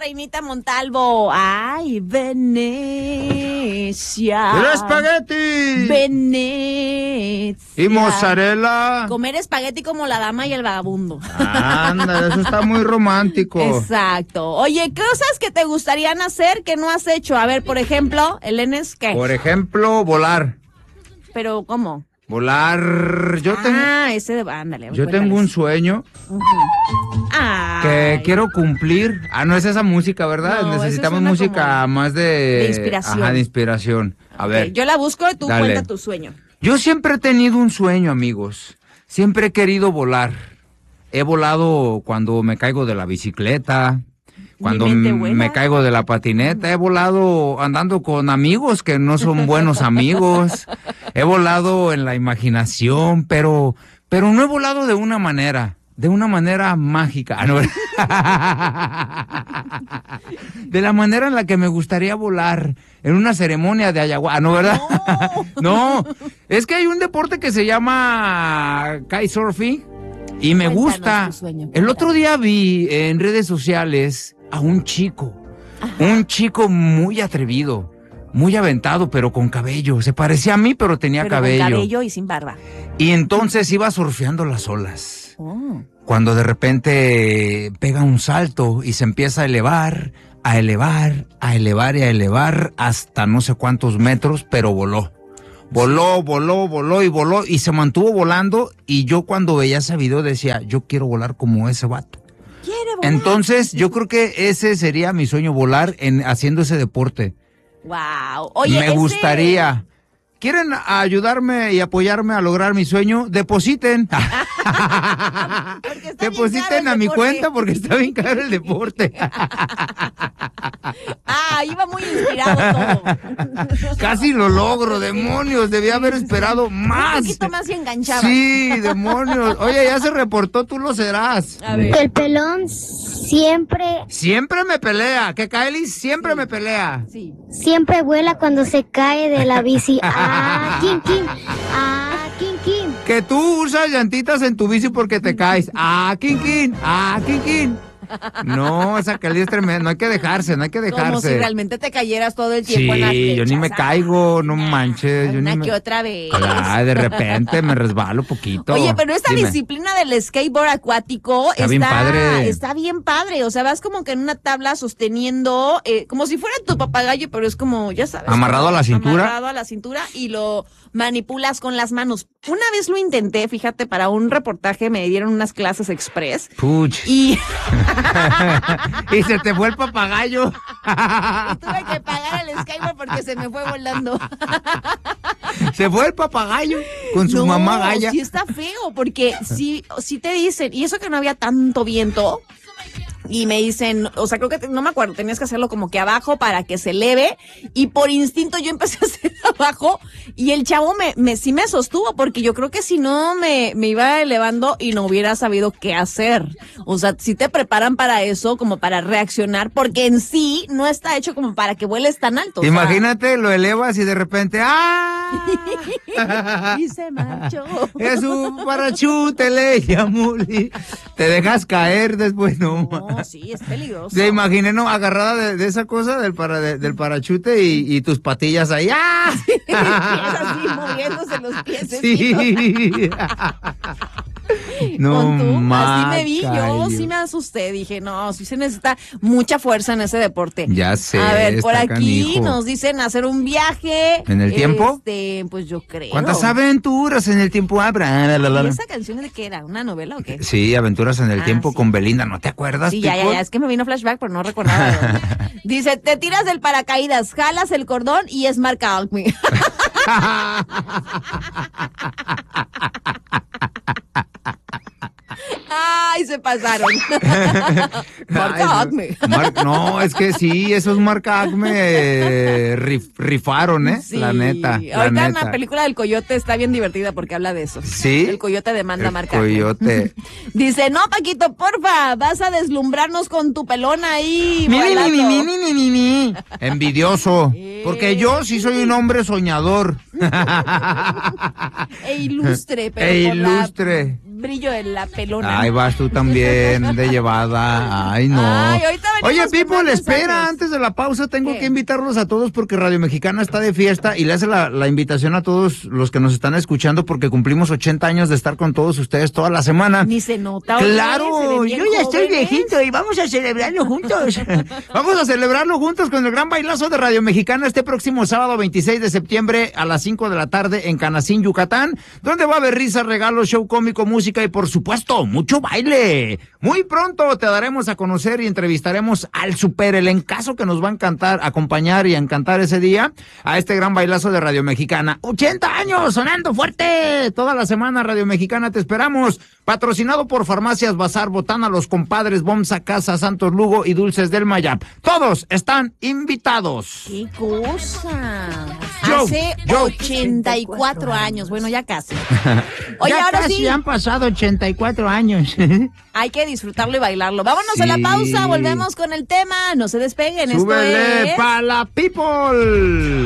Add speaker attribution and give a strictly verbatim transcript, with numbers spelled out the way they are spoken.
Speaker 1: Reinita Montalvo. Ay, Venecia.
Speaker 2: ¡El espagueti!
Speaker 1: Venecia.
Speaker 2: ¿Y mozzarella?
Speaker 1: Comer espagueti como la dama y el vagabundo.
Speaker 2: Anda, eso está muy romántico.
Speaker 1: Exacto. Oye, cosas que te gustarían hacer que no has hecho. A ver, por ejemplo, Elenes, ¿qué?
Speaker 2: Por ejemplo, volar.
Speaker 1: Pero, ¿cómo?
Speaker 2: Volar. Yo
Speaker 1: ah,
Speaker 2: tengo.
Speaker 1: ese de. Ándale.
Speaker 2: Yo
Speaker 1: cuéntales.
Speaker 2: tengo un sueño
Speaker 1: Uh-huh. Ay.
Speaker 2: que quiero cumplir. Ah, no es esa música, ¿verdad?
Speaker 1: No,
Speaker 2: Necesitamos
Speaker 1: esa suena
Speaker 2: música
Speaker 1: como
Speaker 2: más de.
Speaker 1: de inspiración.
Speaker 2: Ajá, de inspiración. A
Speaker 1: Ok,
Speaker 2: ver.
Speaker 1: yo la busco y tú
Speaker 2: Dale.
Speaker 1: cuenta tu sueño.
Speaker 2: Yo siempre he tenido un sueño, amigos. Siempre he querido volar. He volado cuando me caigo de la bicicleta, cuando
Speaker 1: mente
Speaker 2: m-
Speaker 1: vuela.
Speaker 2: me caigo de la patineta. He volado andando con amigos que no son buenos amigos. He volado en la imaginación, pero, pero no he volado de una manera. De una manera mágica. Ah, no. De la manera en la que me gustaría volar. En una ceremonia de ayahuasca. ¿No, verdad?
Speaker 1: No.
Speaker 2: No. Es que hay un deporte que se llama kitesurfing. Y me
Speaker 1: Cuéntanos
Speaker 2: gusta.
Speaker 1: tu sueño,
Speaker 2: El otro día vi en redes sociales a un chico.
Speaker 1: Ajá.
Speaker 2: Un chico muy atrevido. Muy aventado, pero con cabello. Se parecía a mí, pero tenía
Speaker 1: Pero
Speaker 2: cabello.
Speaker 1: con cabello y sin barba.
Speaker 2: Y entonces iba surfeando las olas.
Speaker 1: Oh.
Speaker 2: Cuando de repente pega un salto y se empieza a elevar, a elevar, a elevar y a elevar hasta no sé cuántos metros, pero voló. Voló, voló, voló y voló y se mantuvo volando, y yo cuando veía ese video decía, yo quiero volar como ese vato.
Speaker 1: ¿Quiere volar?
Speaker 2: Entonces yo creo que ese sería mi sueño, volar en haciendo ese deporte.
Speaker 1: Wow. Oye,
Speaker 2: Me
Speaker 1: ese-
Speaker 2: gustaría. ¿Quieren ayudarme y apoyarme a lograr mi sueño? Depositen.
Speaker 1: Porque está bien caro
Speaker 2: Depositen
Speaker 1: el
Speaker 2: a mi
Speaker 1: deporte.
Speaker 2: cuenta porque está bien caro el deporte.
Speaker 1: Ah, iba muy inspirado todo.
Speaker 2: Casi lo logro, demonios. Debía haber esperado más.
Speaker 1: Un poquito más y enganchaba.
Speaker 2: Sí, demonios. Oye, ya se reportó, tú lo serás.
Speaker 1: A ver.
Speaker 3: El pelón siempre,
Speaker 2: Siempre me pelea. ¿Qué, Kylie? Siempre me pelea.
Speaker 1: Sí.
Speaker 3: siempre vuela cuando se cae de la bici. Ah, Kim Kim. Ah, Kim Kim.
Speaker 2: Que tú usas llantitas en tu bici porque te caes. Ah, kin, kin. Ah, kin, kin. No, esa Kylie es tremenda. No hay que dejarse, no hay que dejarse.
Speaker 1: Como si realmente te cayeras todo el tiempo en las
Speaker 2: Sí, yo ni me
Speaker 1: flechas.
Speaker 2: caigo, no
Speaker 1: Nah,
Speaker 2: manches. Yo
Speaker 1: una
Speaker 2: ni me...
Speaker 1: que otra vez.
Speaker 2: Ay, de repente me resbalo poquito.
Speaker 1: Oye, pero esta
Speaker 2: Dime.
Speaker 1: disciplina del skateboard acuático
Speaker 2: Está
Speaker 1: está,
Speaker 2: bien padre.
Speaker 1: está bien padre. O sea, vas como que en una tabla sosteniendo, eh, como si fuera tu papagayo, pero es como, ya sabes.
Speaker 2: ¿Amarrado
Speaker 1: como
Speaker 2: a la cintura?
Speaker 1: Amarrado a la cintura y lo manipulas con las manos. Una vez lo intenté, fíjate, para un reportaje me dieron unas clases express.
Speaker 2: Puch.
Speaker 1: Y,
Speaker 2: Y se te fue el papagayo.
Speaker 1: y tuve que pagar el skateboard porque se me fue volando.
Speaker 2: Se fue el papagayo con su
Speaker 1: No,
Speaker 2: mamá galla.
Speaker 1: sí está feo, porque sí, sí te dicen, y eso que no había tanto viento, y me dicen, o sea, creo que, te- no me acuerdo, tenías que hacerlo como que abajo para que se eleve, y por instinto yo empecé a hacer abajo, y el chavo me, me sí me sostuvo, porque yo creo que si no me, me iba elevando y no hubiera sabido qué hacer. O sea, si te preparan para eso, como para reaccionar, porque en sí no está hecho como para que vueles tan alto. o sea.
Speaker 2: Imagínate, lo elevas y de repente, ¡ah!
Speaker 1: Y se marchó.
Speaker 2: Es un parachute, le llamó. Te dejas caer después, no.
Speaker 1: No, sí, es peligroso.
Speaker 2: Se imaginé, ¿no? Agarrada de, de esa cosa del, para, de- del parachute y, y tus patillas ahí. ¡Ah!
Speaker 1: Es así, moviéndose los pies.
Speaker 2: Sí. No,
Speaker 1: Con tú, así
Speaker 2: ma,
Speaker 1: me vi, yo
Speaker 2: Cayo.
Speaker 1: sí me asusté, dije, no, sí se necesita mucha fuerza en ese deporte.
Speaker 2: Ya sé,
Speaker 1: A ver, por
Speaker 2: está
Speaker 1: aquí
Speaker 2: canijo.
Speaker 1: nos dicen hacer un viaje.
Speaker 2: ¿En el tiempo?
Speaker 1: Este, pues yo creo.
Speaker 2: ¿Cuántas aventuras en el tiempo habrá?
Speaker 1: ¿Y esa canción de qué era? ¿Una novela o qué?
Speaker 2: Sí, Aventuras en el
Speaker 1: Ah,
Speaker 2: tiempo
Speaker 1: sí.
Speaker 2: con Belinda, ¿no te acuerdas?
Speaker 1: Sí, ya, ya,
Speaker 2: Pico?
Speaker 1: ya, es que me vino flashback, pero no recordaba. de dónde. Dice, te tiras del paracaídas, jalas el cordón y es marca Alckmin. Ay, se pasaron. Marca
Speaker 2: Ay,
Speaker 1: Acme.
Speaker 2: Mar- no, es que sí, esos marca Acme eh, rif- rifaron, ¿eh?
Speaker 1: Sí.
Speaker 2: La neta, la
Speaker 1: Ahorita en
Speaker 2: neta.
Speaker 1: la película del coyote está bien divertida porque habla de eso.
Speaker 2: ¿Sí?
Speaker 1: El coyote demanda
Speaker 2: El
Speaker 1: marca Acme.
Speaker 2: coyote.
Speaker 1: Dice, no, Paquito, porfa, vas a deslumbrarnos con tu pelón ahí.
Speaker 2: Mi, mi, mi,
Speaker 1: bailando".
Speaker 2: mi, mi, mi, mi, mi. Envidioso.
Speaker 1: Eh.
Speaker 2: Porque yo sí soy un hombre soñador.
Speaker 1: E ilustre, pero
Speaker 2: E
Speaker 1: por
Speaker 2: ilustre.
Speaker 1: la brillo de la pelona.
Speaker 2: Ay, vas tú también de llevada. Ay, no.
Speaker 1: Ay, ahorita
Speaker 2: Oye,
Speaker 1: con
Speaker 2: People,
Speaker 1: más
Speaker 2: espera,
Speaker 1: mensajes.
Speaker 2: antes de la pausa tengo
Speaker 1: ¿Qué?
Speaker 2: que invitarlos a todos porque Radio Mexicana está de fiesta y le hace la, la invitación a todos los que nos están escuchando porque cumplimos ochenta años de estar con todos ustedes toda la semana.
Speaker 1: Ni se nota. oye, se
Speaker 2: Claro,
Speaker 1: ven
Speaker 2: yo
Speaker 1: bien
Speaker 2: ya estoy
Speaker 1: jóvenes.
Speaker 2: viejito y vamos a celebrarlo juntos. Vamos a celebrarlo juntos con el gran bailazo de Radio Mexicana este próximo sábado veintiséis de septiembre a las cinco de la tarde en Canacín, Yucatán, donde va a haber risas, regalos, show cómico, música y por supuesto mucho baile. Muy pronto te daremos a conocer y entrevistaremos al super elencazo que nos va a encantar, acompañar y a encantar ese día a este gran bailazo de Radio Mexicana. ochenta años sonando fuerte. Toda la semana Radio Mexicana te esperamos. Patrocinado por Farmacias Bazar, Botana, Los Compadres, Bomsa, Casa, Santos Lugo y Dulces del Mayap. Todos están invitados.
Speaker 1: ¡Qué cosa!
Speaker 2: Yo,
Speaker 1: Hace
Speaker 2: yo.
Speaker 1: ochenta y cuatro años. Bueno, ya casi. Oye,
Speaker 2: Ya
Speaker 1: ahora
Speaker 2: casi
Speaker 1: sí,
Speaker 2: han pasado ochenta y cuatro años.
Speaker 1: hay que disfrutarlo y bailarlo. Vámonos a la
Speaker 2: Sí.
Speaker 1: pausa, volvemos con el tema. No se despeguen. Esto
Speaker 2: Súbele
Speaker 1: es...
Speaker 2: pa' la people.